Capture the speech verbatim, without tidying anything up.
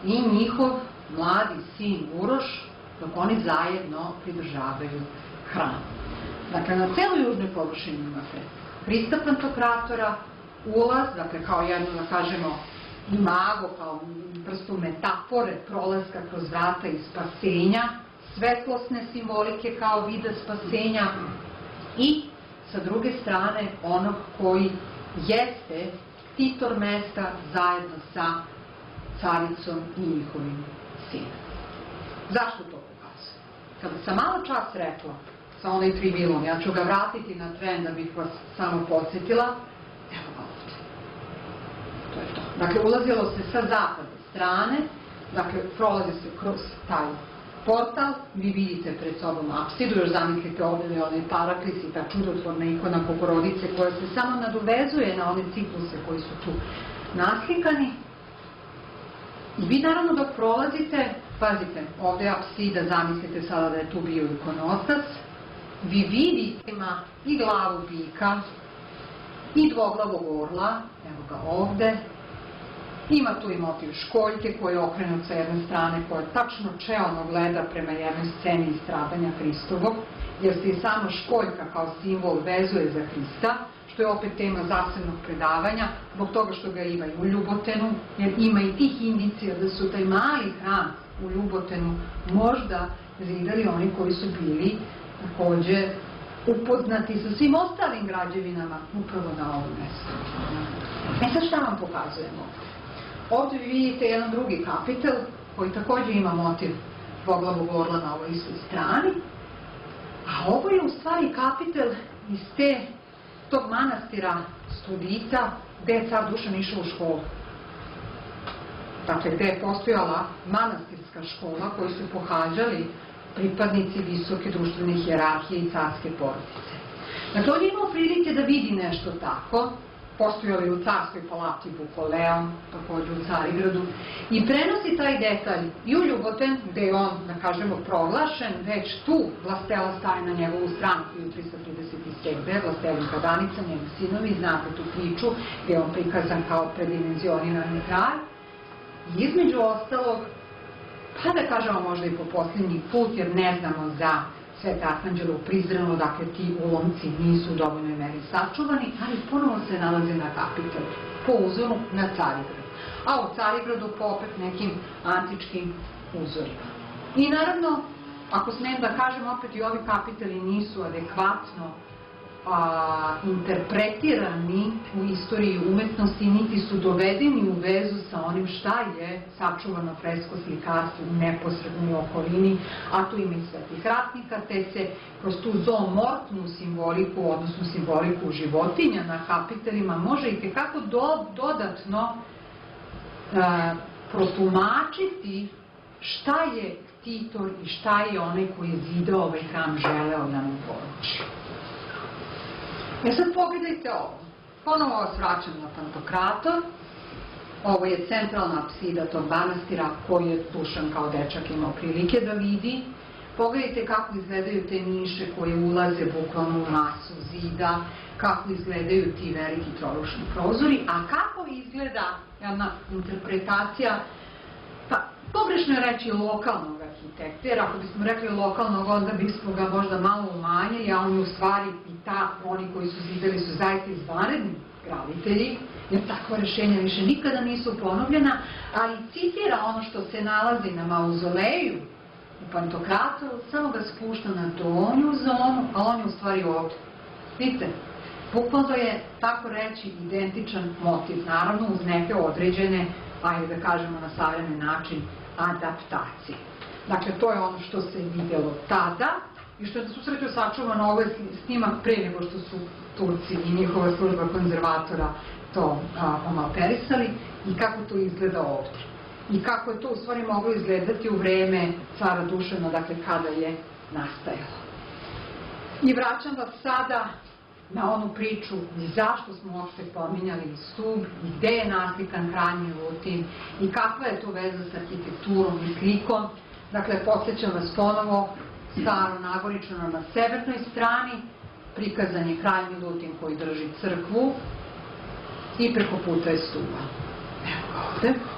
i njihov mladi sin Uroš, dok oni zajedno pridržavaju hram. Dakle, na celoj južnoj površini imate pristup Pantokratora, ulaz, dakle, kao jedno, da kažemo, imago, kao vrstu metafore prolaska kroz vrata i spasenja, svetlosne simbolike kao vida spasenja i, sa druge strane, onog koji jeste ktitor mesta zajedno sa caricom i njihovim sinom. Zašto to pokazuje? Kada sam malo čas rekla sa onaj trivilom, ja ću ga vratiti na tren da bih vas samo podsjetila, evo ga ovdje. To je to. Dakle, ulazilo se sa zapadne strane, dakle, prolazi se kroz taj portal, vi vidite pred sobom apsidu, još zamislite ovdje onaj paraklis i ta čudotvorna ikona Bogorodice koja se samo nadovezuje na one cikluse koji su tu naslikani. I vi naravno dok prolazite, pazite, ovdje je apsida, zamislite sada da je tu bio ikonostas, vi vidite ima i glavu bika, i dvoglavog orla, evo ga ovde, ima tu i motiv školjke koji je okrenut sa jedne strane, koja tačno čeono gleda prema jednoj sceni stradanja Hristovog, jer se i sama školjka kao simbol vezuje za Hrista, što je opet tema zasebnog predavanja, zbog toga što ga ima i u Ljubotenu, jer ima i tih indicija da su taj mali hram u Ljubotenu možda zidali oni koji su bili takođe upoznati sa svim ostalim građevinama upravo na ovom mestu. E sad šta vam pokazujemo ovdje? Ovdje vi vidite jedan drugi kapitel koji takođe ima motiv dvoglavog orla na ovoj istoj strani, a ovo je u stvari kapitel iz te tog manastira Studita gde je car Dušan išao u školu. Dakle, gde je postojala manastirska škola koju su pohađali pripadnici visoke društvene hijerarhije i carske porodice. Dakle, on je imao prilike da vidi nešto tako, postojali u carskoj palati Bukoleon, takođe u Carigradu, i prenosi taj detalj i u Ljuboten, gde je on, da kažemo, proglašen, već tu Vlastela staje na njegovu stranu hiljadu trista trideset sedme. Vlastelin Danica, njegov sinovi, znate tu priču, gde je on prikazan kao predimenzionirani kralj. I između ostalog, pa da kažemo možda i po posljednji put, jer ne znamo za Svete Arhanđelovo Prizreno, dakle ti ulomci nisu u dovoljnoj meri sačuvani, ali ponovo se nalaze na kapitelu, po uzoru na Carigradu. A u Carigradu po opet nekim antičkim uzorima. I naravno, ako smijem da kažem, opet i ovi kapiteli nisu adekvatno a, interpretirani u istoriji umetnosti, niti su dovedeni u vezu sa onim šta je sačuvano fresko slikarstvo u neposrednoj okolini, a tu ima i svetih ratnika, te se kroz tu zoomorfnu simboliku, odnosno simboliku životinja na kapitelima, može i tekako do, dodatno a, protumačiti šta je ktitor i šta je onaj koji je zidao ovaj hram želeo da nam poruči. E sad pogledajte ovo. Ponovo vas vraćam na Pantokrator. Ovo je centralna apsida tog manastira koju je Dušan kao dečak imao prilike da vidi. Pogledajte kako izgledaju te niše koje ulaze bukvalno u masu zida, kako izgledaju ti veliki trorušni prozori, a kako izgleda jedna interpretacija, pa pogrešno je reći lokalnog arhitekta, jer ako bismo rekli lokalnog, onda bismo ga možda malo umanjili, a oni u stvari i ta, oni koji su zidali su zaista izvanredni graditelji, jer takva rešenja više nikada nisu ponovljena, ali citira ono što se nalazi na mauzoleju u Pantokratoru, samo ga spušta na donju zonu, a on je u stvari ovdje. Vidite, bukvalno je, tako reći, identičan motiv, naravno uz neke određene, ajde da kažemo na savremen način, adaptacije. Dakle, to je ono što se vidjelo tada i što je na susreću sačuvano, ovo je snimak pre nego što su Turci i njihova služba konzervatora to omalterisali i kako to izgleda ovdje. I kako je to u stvari moglo izgledati u vreme cara Dušana, dakle kada je nastajalo. I vraćam vas sada na onu priču zašto smo uopšte pominjali stub i gde je naslikan krajnji Lutin i kakva je to veza sa arhitekturom i slikom. Dakle, podsjećam vas ponovo, Staro Nagoričano na severnoj strani, prikazan je krajnji Lutin koji drži crkvu i preko puta je stuba. Evo ga ovde.